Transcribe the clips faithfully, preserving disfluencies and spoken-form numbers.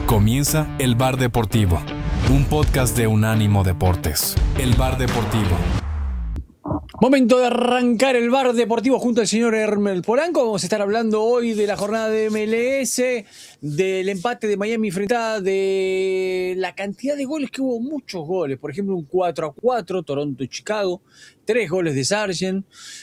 Comienza El Bar Deportivo, un podcast de Unánimo Deportes. El Bar Deportivo. Momento de arrancar el Bar Deportivo junto al señor Hermel Polanco. Vamos a estar hablando hoy de la jornada de M L S, del empate de Miami frente a de la cantidad de goles que hubo, muchos goles. Por ejemplo, un cuatro a cuatro, Toronto y Chicago, tres goles de Sargent,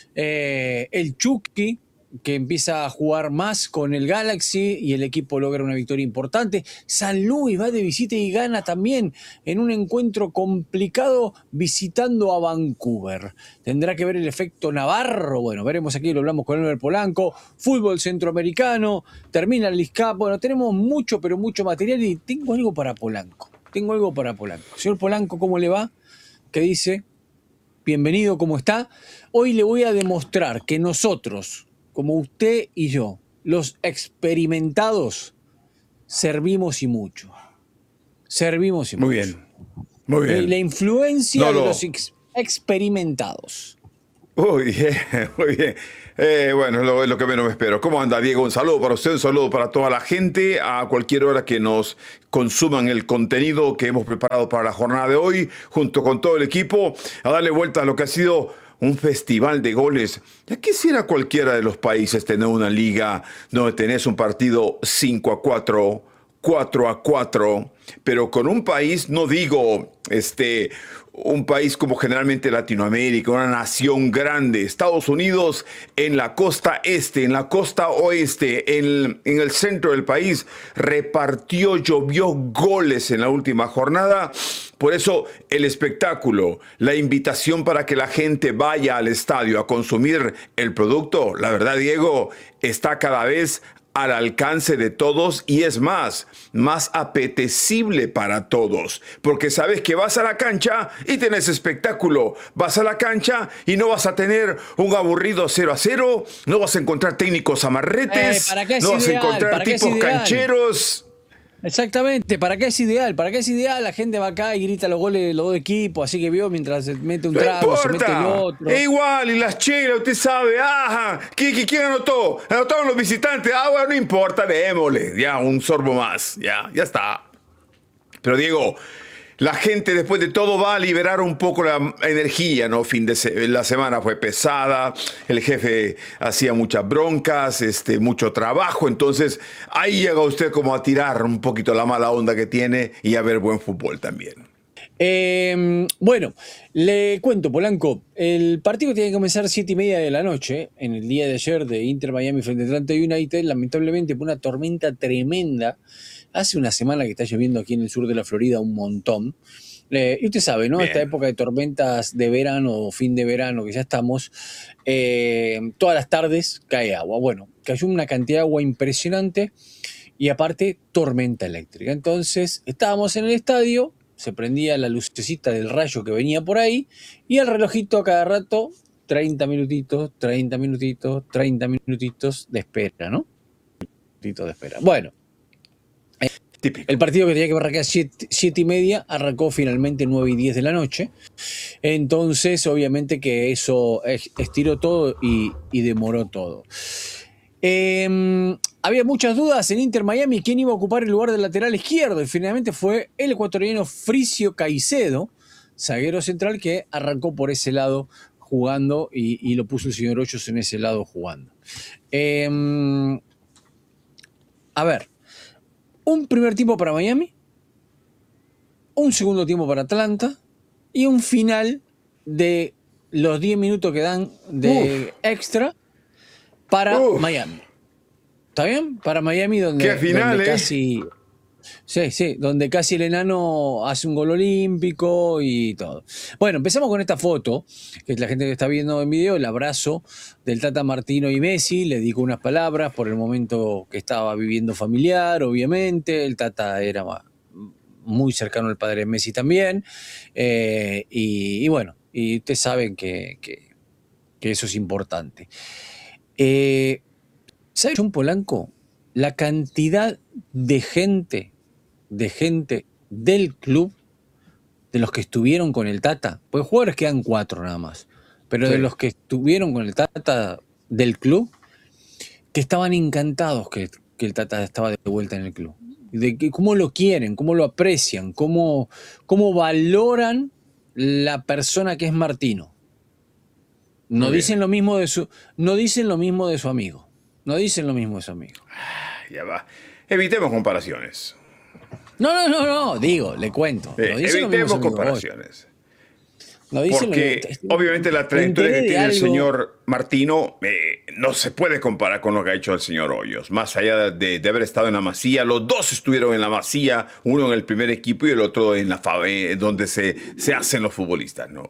eh, el Chucky, que empieza a jugar más con el Galaxy y el equipo logra una victoria importante. San Luis va de visita y gana también en un encuentro complicado visitando a Vancouver. ¿Tendrá que ver el efecto Navarro? Bueno, veremos aquí, lo hablamos con Hermel Polanco. Fútbol centroamericano, termina el League Cup. Bueno, tenemos mucho, pero mucho material y tengo algo para Polanco. Tengo algo para Polanco. Señor Polanco, ¿cómo le va? ¿Qué dice? Bienvenido, ¿cómo está? Hoy le voy a demostrar que nosotros, como usted y yo, los experimentados, servimos y mucho. Servimos y mucho. Muy bien, muy bien. La influencia no, no. de los ex experimentados. Muy bien, muy bien. Eh, bueno, es lo, lo que menos me espero. ¿Cómo anda, Diego? Un saludo para usted, un saludo para toda la gente, a cualquier hora que nos consuman el contenido que hemos preparado para la jornada de hoy, junto con todo el equipo, a darle vuelta a lo que ha sido un festival de goles. Ya quisiera cualquiera de los países tener una liga donde tenés un partido cinco a cuatro, cuatro a cuatro, pero con un país, no digo este, un país como generalmente Latinoamérica, una nación grande, Estados Unidos en la costa este, en la costa oeste, en, en el centro del país, repartió, llovió goles en la última jornada. Por eso el espectáculo, la invitación para que la gente vaya al estadio a consumir el producto, la verdad, Diego, está cada vez al alcance de todos y es más, más apetecible para todos. Porque sabes que vas a la cancha y tenés espectáculo. Vas a la cancha y no vas a tener un aburrido cero a cero, no vas a encontrar técnicos amarretes, eh, no vas ideal, a encontrar tipos cancheros. Exactamente, ¿para qué es ideal? ¿Para qué es ideal? La gente va acá y grita los goles de los dos equipos, así que vio mientras se mete un No trago, se importa. mete el otro. Es igual, y las chelas, usted sabe, ajá, ¿quién, quién anotó? Anotaron los visitantes, ah, bueno, no importa, démosle, ya, un sorbo más, ya, ya está. Pero Diego, la gente después de todo va a liberar un poco la energía, ¿no? Fin de se la semana fue pesada, el jefe hacía muchas broncas, este, mucho trabajo, entonces ahí llega usted como a tirar un poquito la mala onda que tiene y a ver buen fútbol también. Eh, bueno, le cuento, Polanco, el partido tiene que comenzar siete y media de la noche, en el día de ayer de Inter Miami frente a Atlanta United, lamentablemente por una tormenta tremenda. Hace una semana que está lloviendo aquí en el sur de la Florida un montón. Eh, y usted sabe, ¿no? Bien. Esta época de tormentas de verano o fin de verano que ya estamos, eh, todas las tardes cae agua. Bueno, cayó una cantidad de agua impresionante y aparte tormenta eléctrica. Entonces estábamos en el estadio, se prendía la lucecita del rayo que venía por ahí y el relojito a cada rato, treinta minutitos, treinta minutitos, treinta minutitos de espera, ¿no? Minutitos de espera. Bueno. Típico. El partido que tenía que arrancar siete, siete y media arrancó finalmente nueve y diez de la noche. Entonces, obviamente que eso estiró todo y, y demoró todo. Eh, había muchas dudas en Inter Miami quién iba a ocupar el lugar del lateral izquierdo. Y finalmente fue el ecuatoriano Fricio Caicedo, zaguero central, que arrancó por ese lado jugando y, y lo puso el señor Hoyos en ese lado jugando. Eh, a ver. Un primer tiempo para Miami, un segundo tiempo para Atlanta y un final de los diez minutos que dan de Uf. extra para Uf. Miami. ¿Está bien? Para Miami donde, ¿Qué final, donde eh? casi... Sí, sí, donde casi el enano hace un gol olímpico y todo. Bueno, empezamos con esta foto, que es la gente que está viendo en video, el abrazo del Tata Martino y Messi, le dijo unas palabras por el momento que estaba viviendo familiar, obviamente, el Tata era muy cercano al padre de Messi también, eh, y, y bueno, y ustedes saben que, que, que eso es importante. Eh, ¿Sabes, John Polanco? La cantidad de gente de gente del club, de los que estuvieron con el Tata, pues jugadores quedan cuatro nada más, pero sí. De los que estuvieron con el Tata del club, que estaban encantados que, que el Tata estaba de vuelta en el club. de que, cómo lo quieren, cómo lo aprecian, cómo, cómo valoran la persona que es Martino. No Muy dicen bien. lo mismo de su, no dicen lo mismo de su amigo. No dicen lo mismo de su amigo. Ya va. Evitemos comparaciones. No, no, no, no, digo, le cuento. Eh, No dicen lo mismo de evitemos su amigo. comparaciones. No dicen lo Porque mismo. obviamente la Me trayectoria enteré que de tiene el algo. señor Martino eh, no se puede comparar con lo que ha hecho el señor Hoyos. Más allá de, de haber estado en la Masía, los dos estuvieron en la Masía, uno en el primer equipo y el otro en la F A B, donde se, se hacen los futbolistas, ¿no?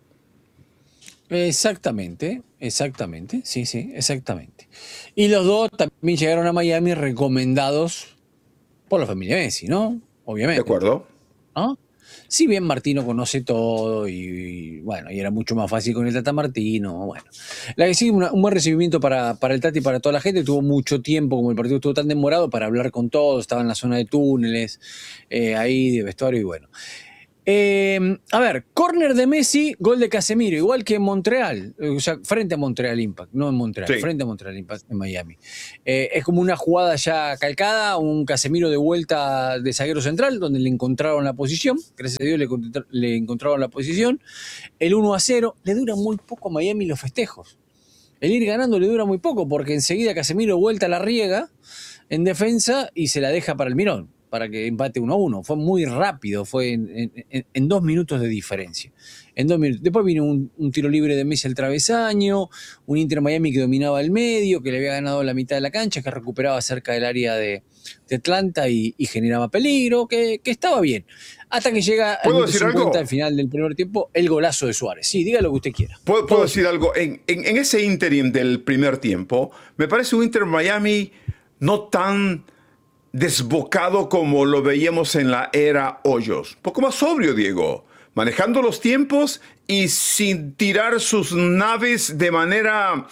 Exactamente, exactamente, sí, sí, exactamente. Y los dos también llegaron a Miami recomendados por la familia Messi, ¿no? ¿De Obviamente, acuerdo? ¿no? Si bien Martino conoce todo y, y, bueno, y era mucho más fácil con el Tata Martino, bueno. La que sí, una, un buen recibimiento para, para el Tata y para toda la gente. Tuvo mucho tiempo, como el partido estuvo tan demorado, para hablar con todos. Estaba en la zona de túneles, eh, ahí de vestuario y bueno. Eh, a ver, córner de Messi, gol de Casemiro, igual que en Montreal, o sea, frente a Montreal Impact, no en Montreal, Sí. frente a Montreal Impact en Miami. Eh, es como una jugada ya calcada, un Casemiro de vuelta de zaguero central, donde le encontraron la posición, gracias a Dios le, le encontraron la posición. El uno a cero, le dura muy poco a Miami los festejos. El ir ganando le dura muy poco, porque enseguida Casemiro vuelta la riega en defensa y se la deja para el Mirón, para que empate uno a uno. Fue muy rápido, fue en, en, en dos minutos de diferencia. En dos minutos. Después vino un, un tiro libre de Messi al travesaño, un Inter Miami que dominaba el medio, que le había ganado la mitad de la cancha, que recuperaba cerca del área de, de Atlanta y, y generaba peligro, que, que estaba bien. Hasta que llega al minuto cincuenta, al final del primer tiempo, el golazo de Suárez. Sí, diga lo que usted quiera. ¿Puedo, puedo decir algo? En, en, en ese interim del primer tiempo, me parece un Inter Miami no tan desbocado como lo veíamos en la era Hoyos. Un poco más sobrio, Diego. Manejando los tiempos y sin tirar sus naves de manera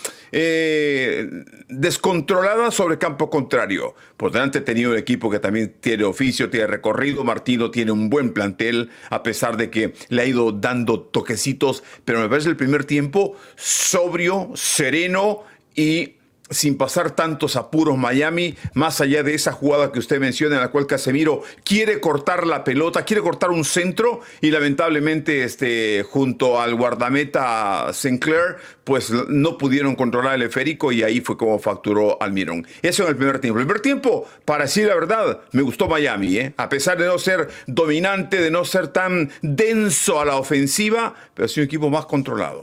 eh, descontrolada sobre campo contrario. Por delante tenía un equipo que también tiene oficio, tiene recorrido. Martino tiene un buen plantel, a pesar de que le ha ido dando toquecitos. Pero me parece el primer tiempo sobrio, sereno y sin pasar tantos apuros Miami, más allá de esa jugada que usted menciona en la cual Casemiro quiere cortar la pelota, quiere cortar un centro y lamentablemente este, junto al guardameta Sinclair, pues no pudieron controlar el esférico y ahí fue como facturó Almirón. Eso en el primer tiempo. El primer tiempo, para decir la verdad, me gustó Miami, ¿eh? A pesar de no ser dominante, de no ser tan denso a la ofensiva, pero es un equipo más controlado.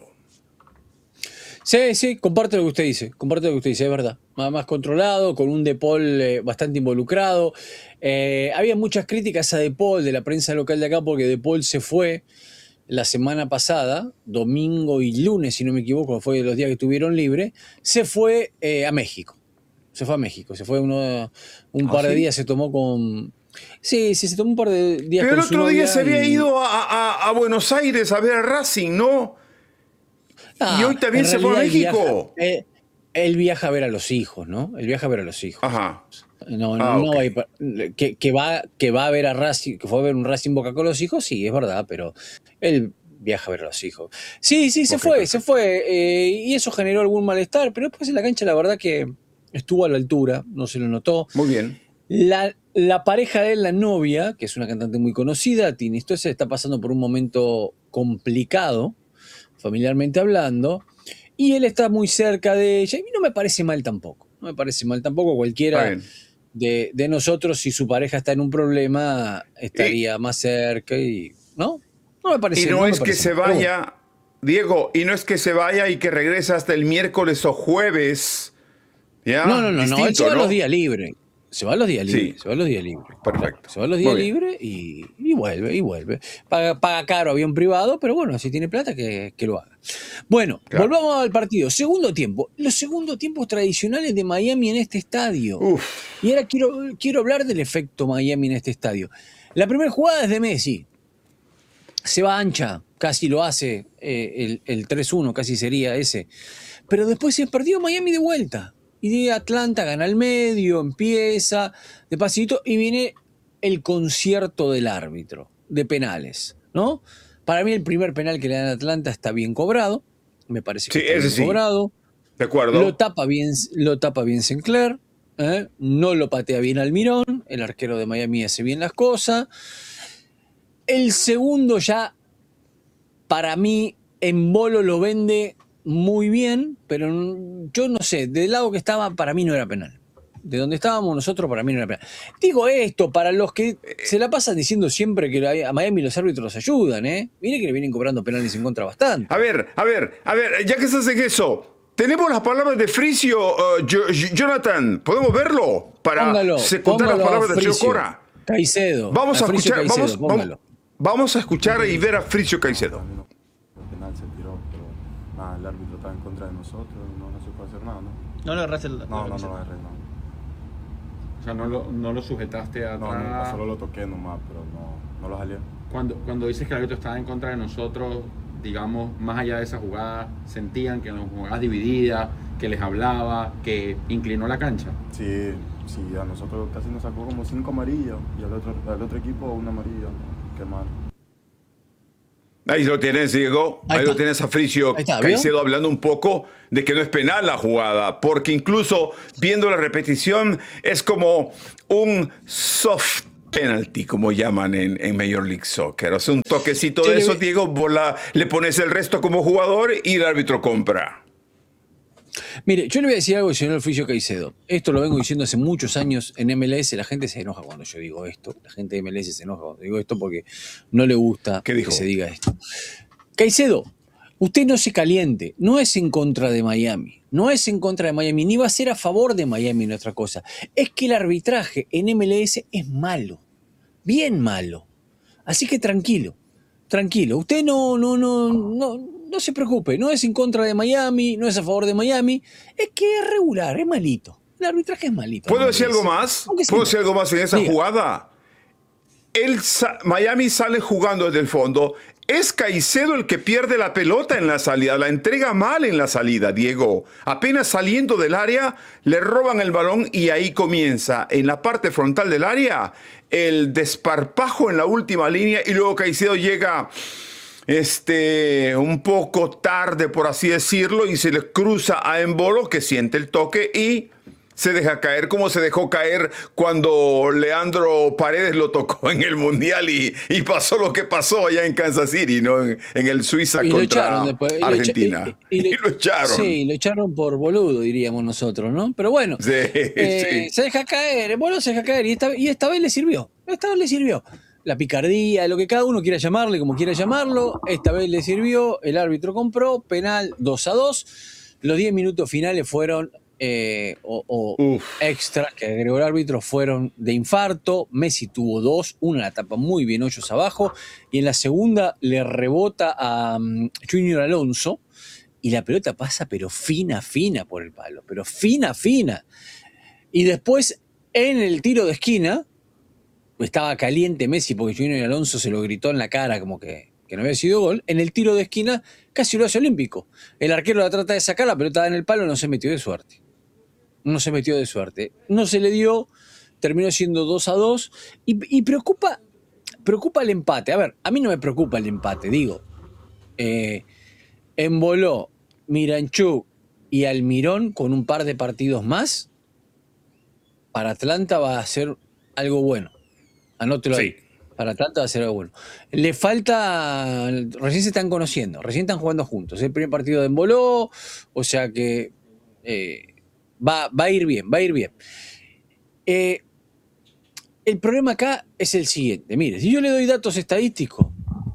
Sí, sí, comparte lo que usted dice, comparte lo que usted dice, es verdad. Más, más controlado, con un De Paul eh, bastante involucrado. Eh, había muchas críticas a De Paul de la prensa local de acá porque De Paul se fue la semana pasada, domingo y lunes, si no me equivoco, fue de los días que estuvieron libre, se fue eh, a México. Se fue a México, se fue uno, un ¿Ah, par de sí? días, se tomó con... Sí, sí, se tomó un par de días Pero con el su otro día novia se había y... ido a, a, a Buenos Aires a ver a Racing, ¿no? Ah, y hoy también en se fue a realidad México. Él viaja, eh, él viaja a ver a los hijos, ¿no? Él viaja a ver a los hijos. Ajá. No, no, Ah, no ok. va a ir pa- que, que va, que va a ver a Racing, que fue a ver un Racing Boca con los hijos, sí, es verdad, pero él viaja a ver a los hijos. Sí, sí, se Ok, fue, perfecto. se fue, eh, y eso generó algún malestar, pero después en la cancha la verdad que estuvo a la altura, no se lo notó. Muy bien. La, la pareja de él, la novia, que es una cantante muy conocida, Tini Stoessel, está pasando por un momento complicado, familiarmente hablando, y él está muy cerca de ella, y no me parece mal tampoco, no me parece mal tampoco, Está cualquiera bien. de, de nosotros, si su pareja está en un problema, estaría más cerca y, ¿no? No me parece Y no no me es que parece se mal, pero bueno. vaya, Diego, y no es que se vaya y que regrese hasta el miércoles o jueves. ¿Ya? No, no, no, no, él se Distinto, va a los ¿no? días libres. Se va a los días Sí. libres, se va a los días libres. Claro, Perfecto. se va a los días Muy bien. libres y, y vuelve, y vuelve. Paga, paga caro avión privado, pero bueno, si tiene plata, que, que lo haga. Bueno, Claro. volvamos al partido. Segundo tiempo. Los segundos tiempos tradicionales de Miami en este estadio. Uf. Y ahora quiero, quiero hablar del efecto Miami en este estadio. La primera jugada es de Messi. Se va ancha, casi lo hace eh, el, el tres uno, casi sería ese. Pero después se perdió Miami de vuelta. Y de Atlanta gana el medio, empieza despacito y viene el concierto del árbitro de penales, ¿no? Para mí el primer penal que le dan a Atlanta está bien cobrado, me parece que Sí, está ese bien sí. cobrado. De Lo acuerdo. tapa bien, lo tapa bien Sinclair, ¿eh? No lo patea bien Almirón, el arquero de Miami hace bien las cosas. El segundo ya, para mí, Embolo lo vende muy bien, pero yo no sé, del lado que estaba, para mí no era penal. De donde estábamos nosotros, para mí no era penal. Digo esto para los que se la pasan diciendo siempre que a Miami los árbitros ayudan, ¿eh? Mire que le vienen cobrando penales en contra bastante. A ver, a ver, a ver, ya que estás en eso, tenemos las palabras de Fricio, uh, Jo- Jonathan, ¿podemos verlo? Para Póngalo, secundar las póngalo a palabras de Cheo Fricio. Cora. Caicedo. Vamos a, Fricio escuchar, Caicedo, vamos, póngalo. vamos, vamos a escuchar y ver a Fricio Caicedo. El penal se tiró, pero nada, el árbitro estaba en contra de nosotros, no, no se puede hacer nada, ¿no? No le agarraste el. No, no, no, no agarré, no. O sea, no lo, no lo sujetaste atrás. No, no, solo lo toqué nomás, pero no, no lo jalé. Cuando, cuando dices que el árbitro estaba en contra de nosotros, digamos, más allá de esa jugada, sentían que en las jugadas divididas, que les hablaba, que inclinó la cancha. Sí, sí, a nosotros casi nos sacó como cinco amarillas y al otro, al otro equipo una amarilla. Qué mal. Ahí lo tienes, Diego. Ahí, Ahí lo está. tienes a Fricio Ahí está, ¿vio? Caicedo hablando un poco de que no es penal la jugada, porque incluso viendo la repetición es como un soft penalty, como llaman en, en Major League Soccer. O sea, un toquecito Yo de le eso, voy- Diego, vos la- le pones el resto como jugador y el árbitro compra. Mire, yo le voy a decir algo al señor Fricio Caicedo. Esto lo vengo diciendo hace muchos años en M L S. La gente se enoja cuando yo digo esto. La gente de M L S se enoja cuando digo esto porque no le gusta ¿Qué dijo? que se diga esto. Caicedo, usted no se caliente. No es en contra de Miami. No es en contra de Miami. Ni va a ser a favor de Miami en otra cosa. Es que el arbitraje en M L S es malo. Bien malo. Así que tranquilo. Tranquilo. Usted no, no, no, no, no se preocupe. No es en contra de Miami, no es a favor de Miami. Es que es regular, es malito. El arbitraje es malito. ¿Puedo en decir M L S. algo más? Aunque sí. ¿Puedo decir algo más en esa Diga. jugada? El sa- Miami sale jugando desde el fondo. Es Caicedo el que pierde la pelota en la salida. La entrega mal en la salida, Diego. Apenas saliendo del área, le roban el balón y ahí comienza, en la parte frontal del área, el desparpajo en la última línea y luego Caicedo llega este, un poco tarde, por así decirlo, y se le cruza a Embolo, que siente el toque y se deja caer como se dejó caer cuando Leandro Paredes lo tocó en el Mundial y, y pasó lo que pasó allá en Kansas City, ¿no? En, en el Suiza Y lo contra echaron después. Y lo echa- Argentina. y- y- y Y lo echaron. Sí, lo echaron por boludo, diríamos nosotros, ¿no? Pero bueno, Sí, eh, sí. se deja caer, bueno, se deja caer y esta, y esta vez le sirvió. Esta vez le sirvió. La picardía, lo que cada uno quiera llamarle, como quiera llamarlo, esta vez le sirvió, el árbitro compró, penal dos a dos. Los diez minutos finales fueron, eh, o, o Uf. extra que agregó el árbitro, fueron de infarto. Messi tuvo dos, una la tapa muy bien, hoyos abajo, y en la segunda le rebota a um, Junior Alonso, y la pelota pasa pero fina, fina por el palo, pero fina, fina. Y después, en el tiro de esquina, estaba caliente Messi porque Junior Alonso se lo gritó en la cara como que, que no había sido gol. En el tiro de esquina casi lo hace olímpico. El arquero la trata de sacar, la pelota da en el palo, no se metió de suerte. No se metió de suerte. No se le dio, terminó siendo dos a dos y, y preocupa, preocupa el empate. A ver, a mí no me preocupa el empate, digo. Eh, Emboló, Miranchuk y Almirón con un par de partidos más, para Atlanta va a ser algo bueno. Anótelo Sí. ahí. Para Atlanta va a ser algo bueno. Le falta. Recién se están conociendo, recién están jugando juntos. Es el primer partido de Emboló, o sea que eh, va, va a ir bien, va a ir bien. Eh, el problema acá es el siguiente. Mire, si yo le doy datos estadísticos,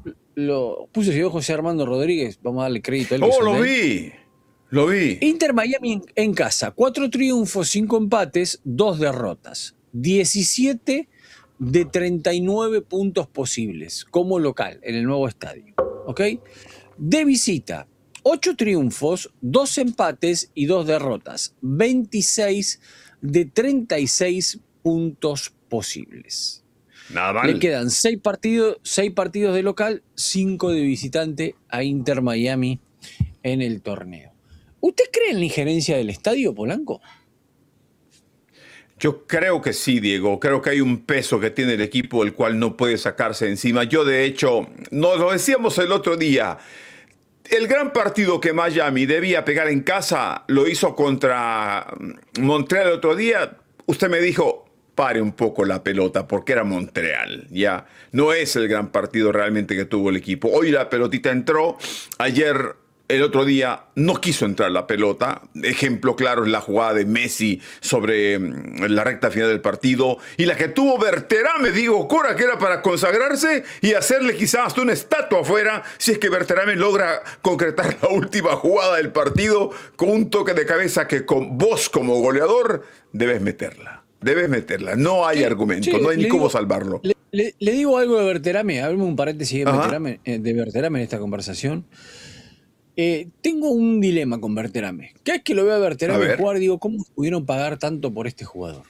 lo puso ese José Armando Rodríguez, vamos a darle crédito a él. que Oh, es el lo de él. vi. Lo vi. Inter Miami en, en casa, cuatro triunfos, cinco empates, dos derrotas. diecisiete de treinta y nueve puntos posibles como local en el nuevo estadio. ¿Ok? De visita, ocho triunfos, dos empates y dos derrotas. veintiséis de treinta y seis puntos posibles. Nada mal. Le quedan seis partidos, seis partidos de local, cinco de visitante a Inter Miami en el torneo. ¿Usted cree en la injerencia del estadio, Polanco? Yo creo que sí, Diego. Creo que hay un peso que tiene el equipo el cual no puede sacarse encima. Yo, de hecho, nos lo decíamos el otro día. El gran partido que Miami debía pegar en casa lo hizo contra Montreal el otro día. usted me dijo, pare un poco la pelota porque era Montreal, ya. No es el gran partido realmente que tuvo el equipo. Hoy la pelotita entró, ayer... El otro día no quiso entrar la pelota. Ejemplo claro es la jugada de Messi sobre la recta final del partido. Y la que tuvo Berterame, digo, Cora, que era para consagrarse y hacerle quizás hasta una estatua afuera, si es que Berterame logra concretar la última jugada del partido con un toque de cabeza que con vos como goleador debes meterla. Debes meterla. No hay Sí, argumento, sí, no hay ni le cómo digo- salvarlo. Le, le- le digo algo de Berterame, abrimos un paréntesis de Ajá. Berterame, eh, de Berterame en esta conversación. Eh, tengo un dilema con Berterame. Cada vez que lo veo a A Berterame ver. jugar, digo, ¿cómo pudieron pagar tanto por este jugador?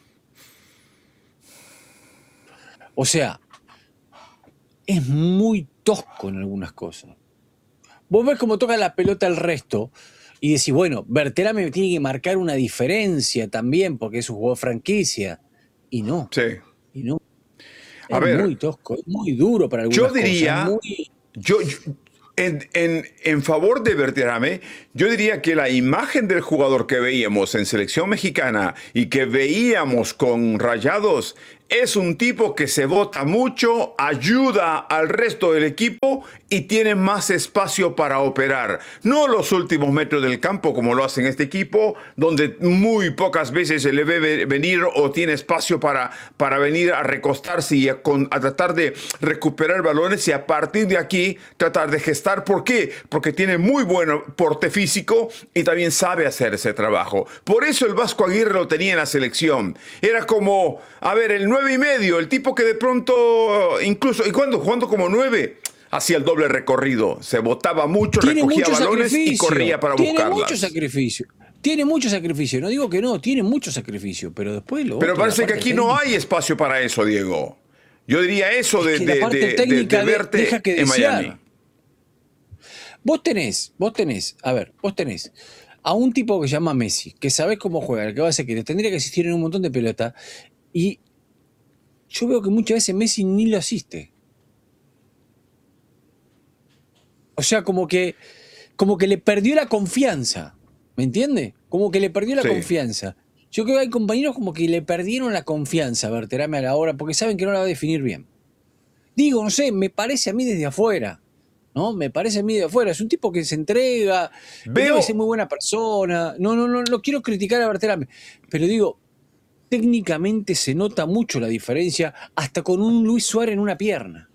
O sea, es muy tosco en algunas cosas. Vos ves cómo toca la pelota el resto y decís, bueno, Berterame tiene que marcar una diferencia también porque es un jugador franquicia. Y no, Sí. y no. A Es ver, muy tosco, es muy duro para algunas Yo cosas. diría, muy- yo, yo- en, en- en favor de Berterame, yo diría que la imagen del jugador que veíamos en selección mexicana y que veíamos con Rayados es un tipo que se bota mucho, ayuda al resto del equipo y tiene más espacio para operar. No los últimos metros del campo como lo hace en este equipo, donde muy pocas veces se le ve venir o tiene espacio para, para venir a recostarse y a, con- a tratar de recuperar balones y a partir de aquí tratar de gestar. ¿Por qué? Porque tiene muy buen porte físico y también sabe hacer ese trabajo. Por eso el Vasco Aguirre lo tenía en la selección. Era como, a ver, el nueve y medio, el tipo que de pronto, incluso, ¿y cuándo? Jugando como nueve, hacía el doble recorrido. Se botaba mucho, Tiene recogía mucho balones y sacrificio. corría para Tiene buscarlas. mucho sacrificio. Tiene mucho sacrificio. No digo que no, tiene mucho sacrificio. Pero después lo Pero otro, la parece que parte aquí no técnica, hay espacio para eso, Diego. Yo diría eso de, que la de- parte de- de- técnica de de- verte deja que en desear. Miami. Vos tenés, vos tenés, a ver, vos tenés a un tipo que se llama Messi, que sabés cómo juega, el que va a hacer que tendría que asistir en un montón de pelota, y yo veo que muchas veces Messi ni lo asiste. O sea, como que, como que le perdió la confianza, ¿me entiende? Como que le perdió la Sí. confianza. Yo creo que hay compañeros como que le perdieron la confianza a Berterame a la hora, porque saben que no la va a definir bien. Digo, no sé, me parece a mí desde afuera. ¿No? Me parece a mí de afuera. Es un tipo que se entrega, que Veo- debe ser muy buena persona. No, no, no, no quiero criticar a Berterame. Pero digo, técnicamente se nota mucho la diferencia, hasta con un Luis Suárez en una pierna.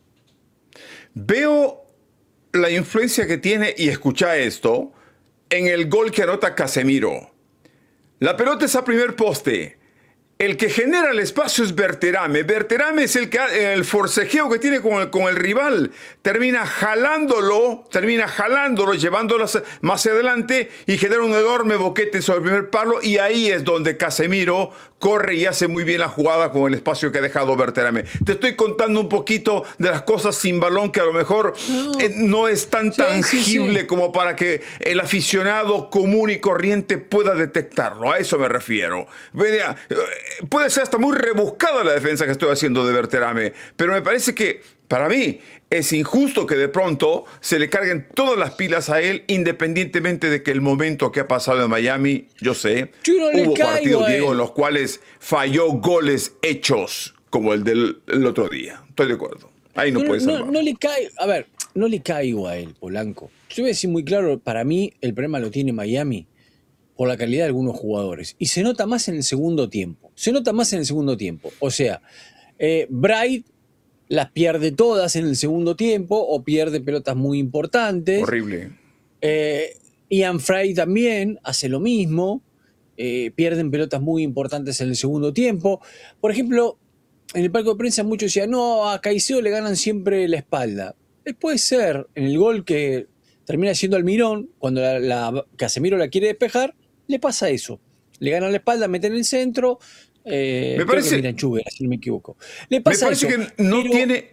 Veo la influencia que tiene, y escucha esto, en el gol que anota Casemiro. La pelota es a primer poste. El que genera el espacio es Berterame. Berterame es el que el forcejeo que tiene con el, con el rival. Termina jalándolo, termina jalándolo, llevándolo más adelante y genera un enorme boquete sobre el primer palo. Y ahí es donde Casemiro corre y hace muy bien la jugada con el espacio que ha dejado Berterame. Te estoy contando un poquito de las cosas sin balón que a lo mejor No. eh, no es tan Sí, tangible sí, sí. como para que el aficionado común y corriente pueda detectarlo. A eso me refiero. Vea, eh, puede ser hasta muy rebuscada la defensa que estoy haciendo de Berterame, pero me parece que para mí es injusto que de pronto se le carguen todas las pilas a él, independientemente de que el momento que ha pasado en Miami, yo sé, Yo no le hubo caigo partidos, a él. Diego, en los cuales falló goles hechos, como el del el otro día. Estoy de acuerdo. Ahí no, No, puede no, salvar. no le cae, a ver, no le caigo a él, Polanco. Yo voy a decir muy claro, para mí el problema lo tiene Miami por la calidad de algunos jugadores. Y se nota más en el segundo tiempo. Se nota más en el segundo tiempo. O sea, eh, Bright las pierde todas en el segundo tiempo o pierde pelotas muy importantes. Horrible. Eh, Ian Fry también hace lo mismo. Eh, pierden pelotas muy importantes en el segundo tiempo. Por ejemplo, en el palco de prensa muchos decían, no, a Caicedo le ganan siempre la espalda. Eh, puede ser, en el gol que termina siendo Almirón, cuando la, la, Casemiro la quiere despejar, le pasa eso. Le ganan la espalda, meten el centro. Eh, Me creo parece- que Miranchuga, si no me equivoco. Le Me pasa parece eso, que no pero- tiene.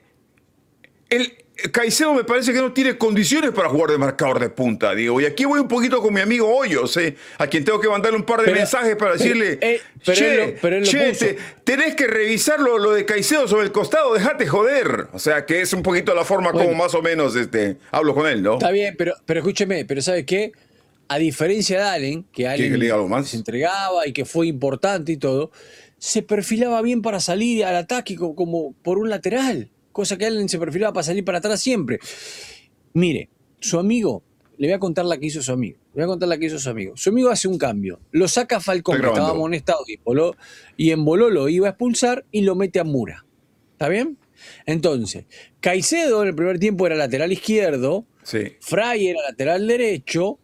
El Caicedo me parece que no tiene condiciones para jugar de marcador de punta, digo. Y aquí voy un poquito con mi amigo Hoyos, eh, a quien tengo que mandarle un par de Pero- mensajes para pero- decirle, eh, pero che, él lo- pero él lo che, puso. te- tenés que revisar lo, lo de Caicedo sobre el costado, dejate joder. O sea, que es un poquito la forma Bueno. como más o menos este, hablo con él, ¿no? Está bien, pero, pero escúcheme, pero ¿sabe qué? A diferencia de Allen, que Allen que le diga algo más? se entregaba y que fue importante y todo, se perfilaba bien para salir al ataque como, como por un lateral, cosa que Allen se perfilaba para salir para atrás siempre. Mire, su amigo, le voy a contar la que hizo su amigo, le voy a contar la que hizo su amigo. Su amigo hace un cambio, lo saca a Falcón, que estaba amonestado, y, Boló, y en Boló lo iba a expulsar y lo mete a Mura. ¿Está bien? Entonces, Caicedo en el primer tiempo era lateral izquierdo, Sí. Fray era lateral derecho,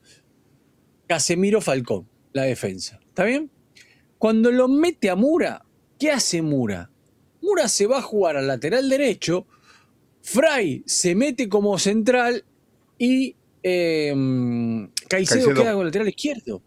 Casemiro Falcón, la defensa. ¿Está bien? Cuando lo mete a Mura, ¿qué hace Mura? Mura se va a jugar al lateral derecho, Fray se mete como central y eh, Caicedo, Caicedo queda con el lateral izquierdo.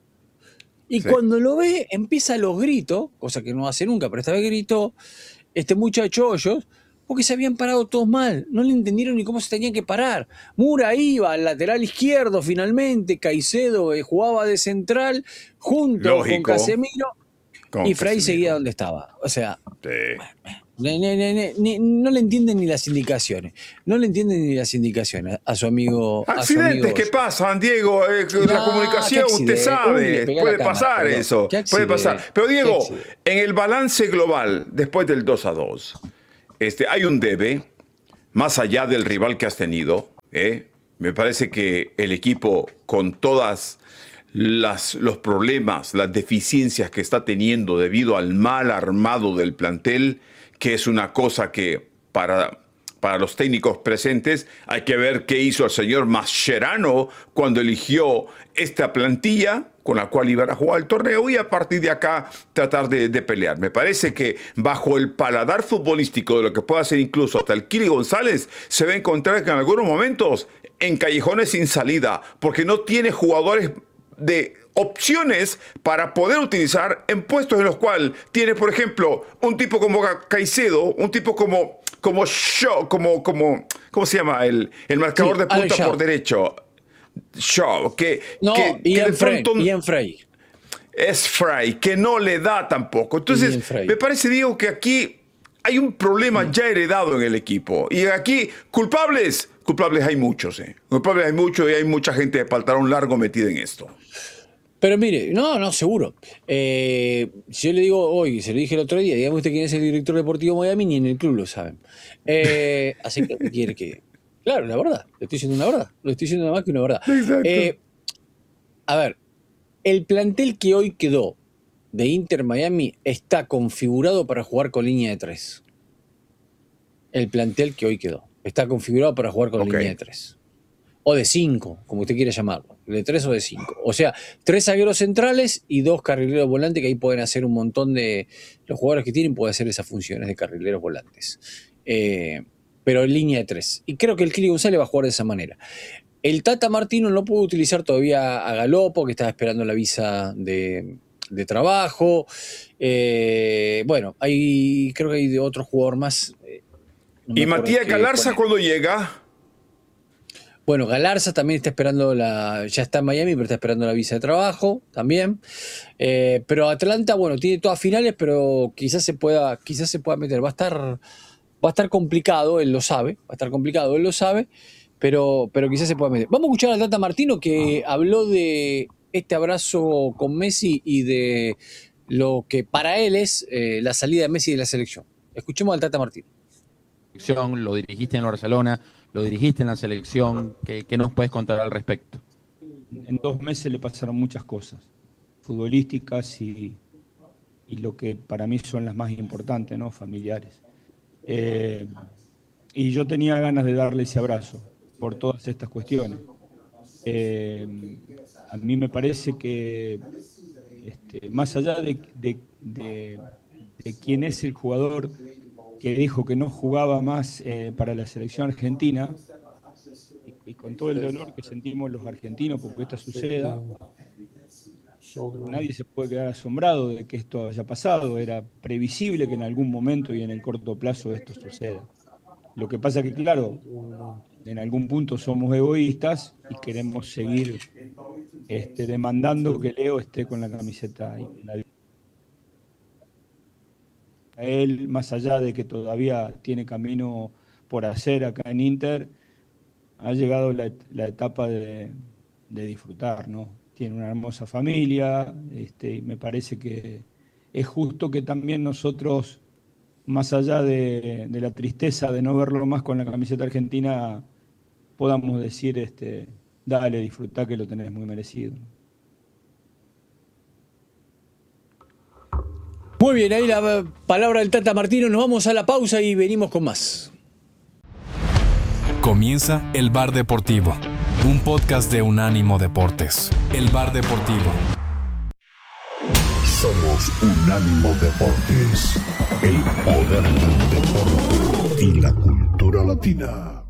Y sí. Cuando lo ve, empieza los gritos, cosa que no hace nunca, pero esta vez gritó este muchacho Hoyos, porque se habían parado todos mal, no le entendieron ni cómo se tenían que parar. Mura iba al lateral izquierdo finalmente, Caicedo eh, jugaba de central junto Lógico. con Casemiro con y Fray Casemiro. seguía donde estaba. O sea, sí. ne, ne, ne, ne, no le entienden ni las indicaciones, no le entienden ni las indicaciones a su amigo. Accidentes que pasan, Diego, eh, no, la comunicación, usted sabe, Uy, puede pasar cámara, eso, puede pasar. Pero Diego, en el balance global, después del dos a dos, Este, hay un debe, más allá del rival que has tenido. ¿eh? Me parece que el equipo, con todas las, los problemas, las deficiencias que está teniendo debido al mal armado del plantel, que es una cosa que para, para los técnicos presentes hay que ver qué hizo el señor Mascherano cuando eligió esta plantilla con la cual iban a jugar el torneo y a partir de acá tratar de, de pelear. Me parece que bajo el paladar futbolístico de lo que puede hacer incluso hasta el Kili González, se va a encontrar que en algunos momentos en callejones sin salida, porque no tiene jugadores de opciones para poder utilizar en puestos en los cuales tiene, por ejemplo, un tipo como Caicedo, un tipo como como Shaw, como como ¿cómo se llama? El, el marcador sí, de punta por derecho. Shaw, que, no, que, y, que en de Frey, pronto y en Frey. Es Fray, que no le da tampoco. Entonces, me parece, Diego, que aquí hay un problema ya heredado en el equipo. Y aquí, culpables, culpables hay muchos. ¿eh? Culpables hay muchos y hay mucha gente de pantalón largo metida en esto. Pero mire, no, no, seguro. Eh, si yo le digo hoy, se lo dije el otro día, digamos usted quién es el director deportivo de Miami, ni en el club lo saben. Eh, así que quiere que... Claro, la verdad, le estoy diciendo una verdad, lo estoy diciendo nada más que una verdad. Exacto. Eh, a ver, el plantel que hoy quedó de Inter Miami está configurado para jugar con línea de tres. El plantel que hoy quedó está configurado para jugar con okay. línea de tres. O de cinco, como usted quiera llamarlo. De tres o de cinco. O sea, tres zagueros centrales y dos carrileros volantes que ahí pueden hacer un montón de... Los jugadores que tienen pueden hacer esas funciones de carrileros volantes. Eh, pero en línea de tres. Y creo que el Kili González va a jugar de esa manera. El Tata Martino no pudo utilizar todavía a Galopo, que estaba esperando la visa de, de trabajo. Eh, bueno, hay, creo que hay de otro jugador más. Eh, no ¿Y Matías Galarza cuándo llega? Bueno, Galarza también está esperando la... Ya está en Miami, pero está esperando la visa de trabajo también. Eh, pero Atlanta, bueno, tiene todas finales, pero quizás se pueda, quizás se pueda meter. Va a estar, va a estar complicado, él lo sabe. Va a estar complicado, él lo sabe. Pero, pero quizás se pueda meter. Vamos a escuchar al Tata Martino, que habló de este abrazo con Messi y de lo que para él es eh, la salida de Messi de la selección. Escuchemos al Tata Martino. Lo dirigiste en Barcelona, lo dirigiste en la selección. ¿Qué, qué nos puedes contar al respecto? En dos meses le pasaron muchas cosas, futbolísticas y, y lo que para mí son las más importantes, ¿no? Familiares. Eh, y yo tenía ganas de darle ese abrazo por todas estas cuestiones. Eh, a mí me parece que este, más allá de, de, de, de quién es el jugador que dijo que no jugaba más eh, para la selección argentina, y, y con todo el dolor que sentimos los argentinos porque esto suceda, nadie se puede quedar asombrado de que esto haya pasado. Era previsible que en algún momento y en el corto plazo esto suceda. Lo que pasa que, claro, en algún punto somos egoístas y queremos seguir este, demandando que Leo esté con la camiseta. A él, más allá de que todavía tiene camino por hacer acá en Inter, ha llegado la, la etapa de, de disfrutar, ¿no? Tiene una hermosa familia, este, y me parece que, es justo que también nosotros, más allá de, de la tristeza de no verlo más con la camiseta argentina, podamos decir, este, dale, disfrutá que lo tenés muy merecido. Muy bien, ahí la palabra del Tata Martino. Nos vamos a la pausa y venimos con más. Comienza El Bar Deportivo, un podcast de Unánimo Deportes. El Bar Deportivo. Somos Unánimo Deportes, el poder del deporte y la cultura latina.